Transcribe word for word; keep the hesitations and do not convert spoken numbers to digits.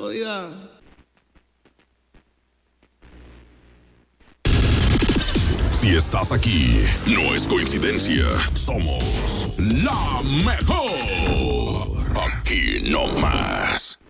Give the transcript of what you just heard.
jodida. Si estás aquí, no es coincidencia. Somos la mejor. Aquí no más.